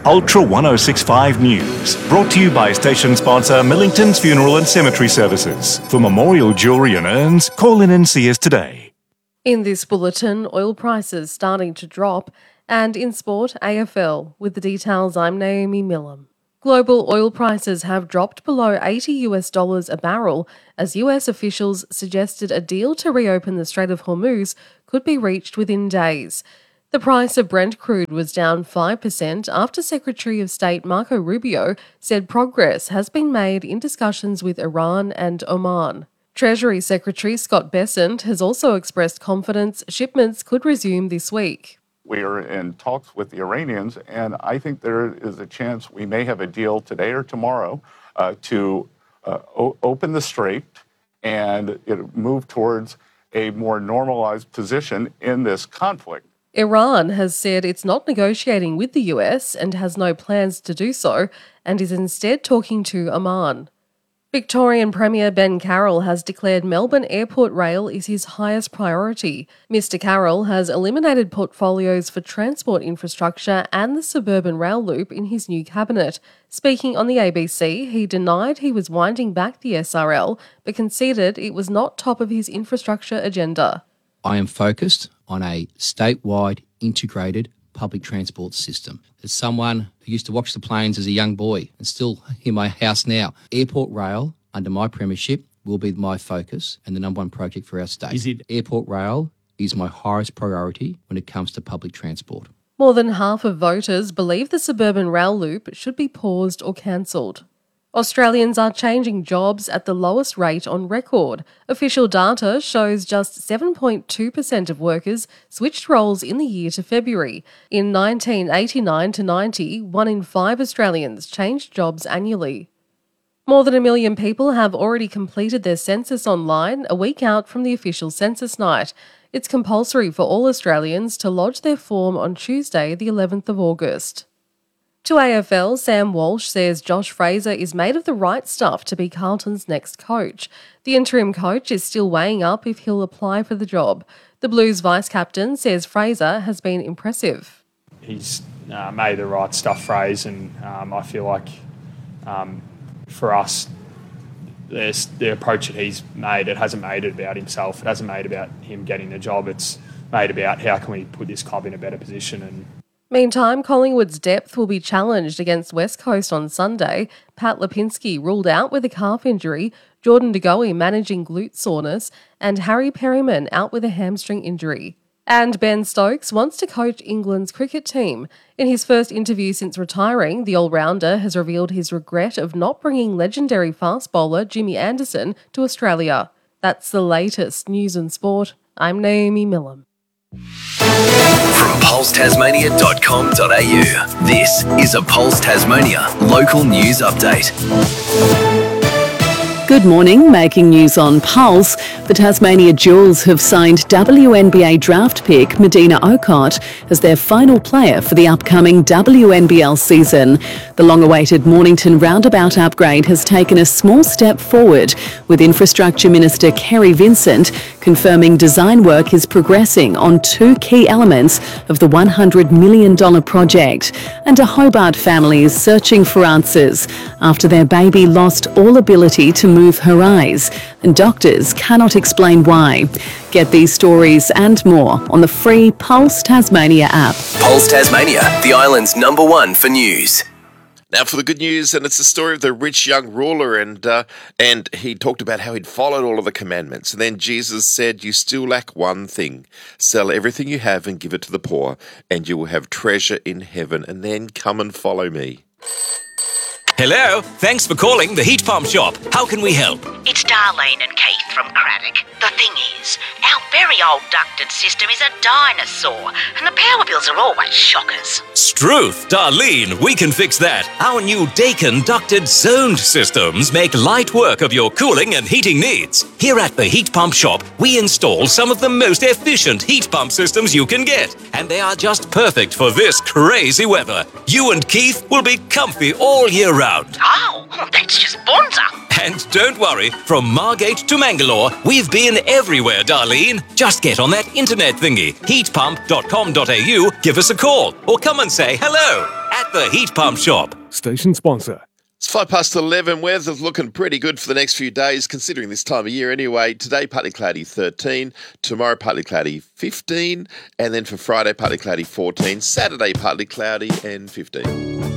Ultra 1065 News, brought to you by station sponsor Millington's Funeral and Cemetery Services. For memorial jewellery and urns, call in and see us today. In this bulletin, oil prices starting to drop, and in sport, AFL. With the details, I'm Naomi Millam. Global oil prices have dropped below $80 a barrel as US officials suggested a deal to reopen the Strait of Hormuz could be reached within days. The price of Brent crude was down 5% after Secretary of State Marco Rubio said progress has been made in discussions with Iran and Oman. Treasury Secretary Scott Bessent has also expressed confidence shipments could resume this week. We are in talks with the Iranians, and I think there is a chance we may have a deal today or tomorrow to open the strait and move towards a more normalized position in this conflict. Iran has said it's not negotiating with the US and has no plans to do so, and is instead talking to Oman. Victorian Premier Ben Carroll has declared Melbourne Airport Rail is his highest priority. Mr Carroll has eliminated portfolios for transport infrastructure and the suburban rail loop in his new cabinet. Speaking on the ABC, he denied he was winding back the SRL, but conceded it was not top of his infrastructure agenda. I am focused on a statewide integrated public transport system. As someone who used to watch the planes as a young boy and still in my house now, Airport Rail, under my premiership, will be my focus and the number one project for our state. Airport Rail is my highest priority when it comes to public transport. More than half of voters believe the suburban rail loop should be paused or cancelled. Australians are changing jobs at the lowest rate on record. Official data shows just 7.2% of workers switched roles in the year to February. In 1989 to 90, 1 in 5 Australians changed jobs annually. More than 1 million people have already completed their census online, a week out from the official census night. It's compulsory for all Australians to lodge their form on Tuesday, the 11th of August. To AFL, Sam Walsh says Josh Fraser is made of the right stuff to be Carlton's next coach. The interim coach is still weighing up if he'll apply for the job. The Blues vice-captain says Fraser has been impressive. He's made the right stuff, Fraser, and I feel like for us, the approach that he's made, it hasn't made it about himself. It hasn't made it about him getting the job. It's made about how can we put this club in a better position. Meantime, Collingwood's depth will be challenged against West Coast on Sunday. Pat Lipinski ruled out with a calf injury, Jordan De Goey managing glute soreness, and Harry Perryman out with a hamstring injury. And Ben Stokes wants to coach England's cricket team. In his first interview since retiring, the all-rounder has revealed his regret of not bringing legendary fast bowler Jimmy Anderson to Australia. That's the latest news and sport. I'm Naomi Millam. From pulsetasmania.com.au, this is a Pulse Tasmania local news update. Good morning, making news on Pulse. The Tasmania Jewels have signed WNBA draft pick Medina Okot as their final player for the upcoming WNBL season. The long-awaited Mornington roundabout upgrade has taken a small step forward, with Infrastructure Minister Kerry Vincent confirming design work is progressing on 2 key elements of the $100 million project. And a Hobart family is searching for answers after their baby lost all ability to move her eyes, and doctors cannot explain why. Get these stories and more on the free Pulse Tasmania app. Pulse Tasmania, the island's #1 for news. Now for the good news, and it's the story of the rich young ruler, and he talked about how he'd followed all of the commandments. And then Jesus said, you still lack one thing. Sell everything you have and give it to the poor, and you will have treasure in heaven, and then come and follow me. Hello, thanks for calling the Heat Pump Shop. How can we help? It's Darlene and Keith from Craddock. The thing is, our very old ducted system is a dinosaur, and the power bills are always shockers. Struth, Darlene, we can fix that. Our new Daikin ducted zoned systems make light work of your cooling and heating needs. Here at the Heat Pump Shop, we install some of the most efficient heat pump systems you can get, and they are just perfect for this crazy weather. You and Keith will be comfy all year round. Oh, that's just bonza. And don't worry, from Margate to Mangalore, we've been everywhere, Darlene. Just get on that internet thingy, heatpump.com.au, give us a call, or come and say hello at the Heat Pump Shop. Station sponsor. It's 11:05. Weather's looking pretty good for the next few days, considering this time of year anyway. Today, partly cloudy 13. Tomorrow, partly cloudy 15. And then for Friday, partly cloudy 14. Saturday, partly cloudy and 15.